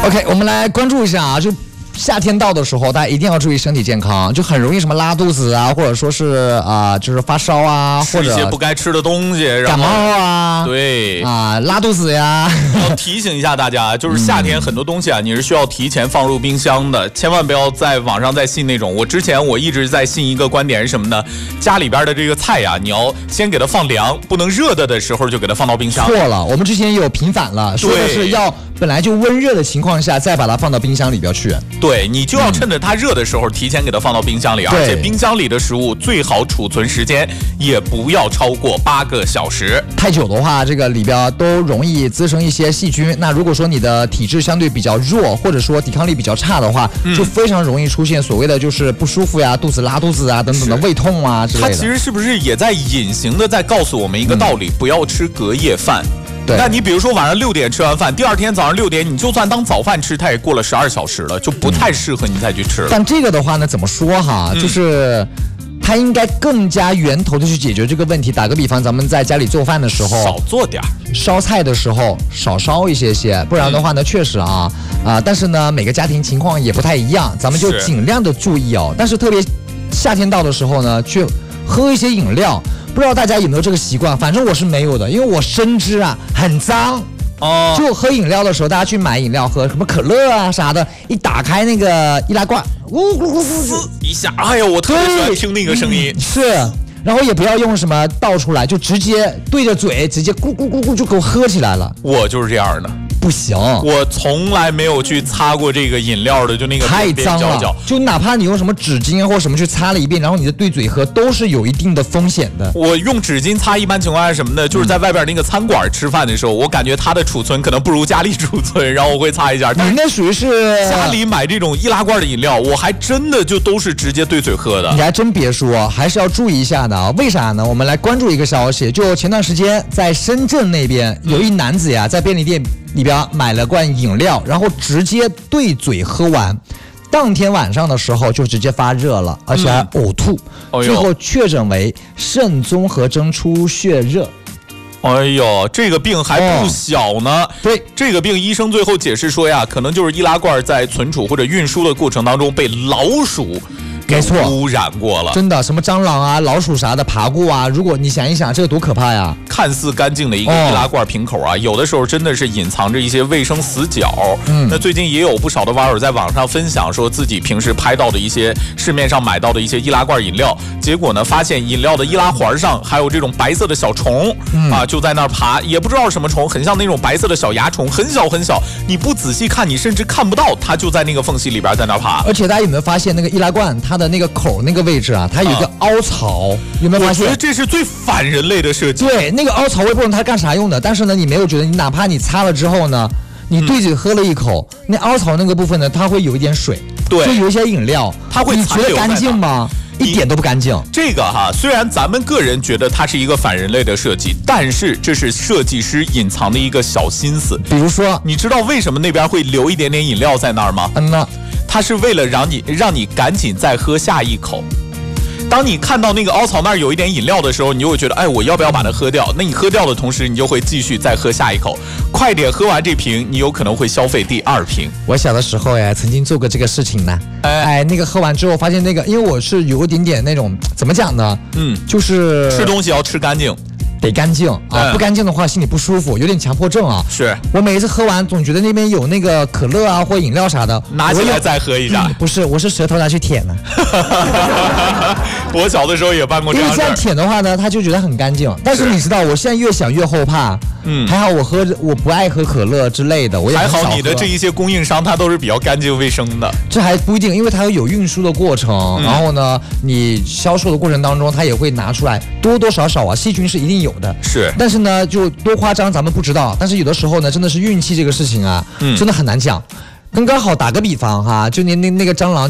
OK， 我们来关注一下啊，就夏天到的时候，大家一定要注意身体健康，就很容易什么拉肚子啊，或者说是就是发烧啊，或者吃一些不该吃的东西， 感冒啊， 对啊，拉肚子呀。 要提醒一下大家，就是夏天很多东西啊，你是需要提前放入冰箱的，千万不要在网上再信那种。我一直在信一个观点是什么呢？家里边的这个菜呀，你要先给它放凉，不能热的时候就给它放到冰箱。 错了，我们之前也有平反了，说的是要本来就温热的情况下，再把它放到冰箱里边去。 对，你就要趁着它热的时候提前给它放到冰箱里，而且冰箱里的食物最好储存时间也不要超过8个小时。 太久的话，这个里边都容易滋生一些细菌。那如果说你的体质相对比较弱，或者说抵抗力比较差的话，就非常容易出现所谓的就是不舒服呀、拉肚子啊等等的胃痛啊之类的。 它其实是不是也在隐形的在告诉我们一个道理，不要吃隔夜饭。 对， 那你比如说晚上6点吃完饭，第二天早上6点，你就算当早饭吃，它也过了12小时了，就不太适合你再去吃了。 但这个的话呢，怎么说哈，就是它应该更加源头的去解决这个问题。打个比方，咱们在家里做饭的时候， 少做点， 烧菜的时候少烧一些，不然的话呢，确实但是呢，每个家庭情况也不太一样，咱们就尽量的注意哦。但是特别夏天到的时候呢，去喝一些饮料。不知道大家有没有这个习惯，反正我是没有的，因为我深知很脏。就喝饮料的时候，大家去买饮料喝，什么可乐啊啥的，一打开那个易拉罐，呜咕咕咕一下，哎呦，我特别喜欢听那个声音。 是，然后也不要用什么倒出来，就直接对着嘴，直接咕咕咕咕就给我喝起来了。 我就是这样的。 不行， 我从来没有去擦过这个饮料的，就那个太脏了。就哪怕你用什么纸巾或什么去擦了一遍，然后你的对嘴喝都是有一定的风险的。 我用纸巾擦，一般情况下什么呢？就是在外边那个餐馆吃饭的时候，我感觉它的储存可能不如家里储存，然后我会擦一下。 你那属于是家里买这种易拉罐的饮料，我还真的就都是直接对嘴喝的。 你还真别说，还是要注意一下的啊。为啥呢？我们来关注一个消息，就前段时间在深圳那边有一男子呀，在便利店里边买了罐饮料，然后直接对嘴喝完，当天晚上的时候就直接发热了，而且还呕吐，最后确诊为肾综合征出血热。 哎呦，这个病还不小呢。 对， 这个病医生最后解释说呀，可能就是易拉罐在存储或者运输的过程当中被老鼠没错污染过了。 真的，什么蟑螂啊、老鼠啥的爬过啊，如果你想一想，这个多可怕呀！ 看似干净的一个易拉罐瓶口啊，有的时候真的是隐藏着一些卫生死角。那最近也有不少的网友在网上分享说自己平时拍到的一些市面上买到的一些易拉罐饮料，结果呢发现饮料的易拉环上还有这种白色的小虫就在那儿爬，也不知道什么虫，很像那种白色的小蚜虫，很小很小，你不仔细看你甚至看不到它就在那个缝隙里边在那儿爬。 而且大家有没有发现那个易拉罐它的那个口那个位置它有一个凹槽，有没有发现？ 我觉得这是最反人类的设计。 对，那个凹槽我也不知道它干啥用的，但是呢，你没有觉得你哪怕你擦了之后呢，你对嘴喝了一口，那凹槽那个部分呢，它会有一点水， 对， 就有一些饮料， 它会残留在那。你觉得干净吗？一点都不干净。 这个虽然咱们个人觉得它是一个反人类的设计，但是这是设计师隐藏的一个小心思。 比如说， 你知道为什么那边会留一点点饮料在那儿吗？它是为了让你赶紧再喝下一口。当你看到那个凹槽那儿有一点饮料的时候，你就会觉得，哎，我要不要把它喝掉？那你喝掉的同时，你就会继续再喝下一口，快点喝完这瓶，你有可能会消费第2瓶。 我小的时候曾经做过这个事情呢。那个喝完之后发现那个，因为我是有一点点那种怎么讲呢？就是吃东西要吃干净。 得干净不干净的话心里不舒服，有点强迫症是我每一次喝完总觉得那边有那个可乐或饮料啥的， 拿起来再喝一下。 不是，我是舌头拿去舔的。 我小的时候也办过这样的事。 因为这样舔的话呢，他就觉得很干净。但是你知道，我现在越想越后怕。还好我不爱喝可乐之类的，我也很少喝。 还好你的这一些供应商他都是比较干净卫生的。 这还不一定，因为它有运输的过程，然后呢，你销售的过程当中，它也会拿出来，多多少少细菌是一定有的。 是， 但是呢，就多夸张咱们不知道，但是有的时候呢，真的是运气这个事情真的很难讲。刚刚好打个比方就那个蟑螂。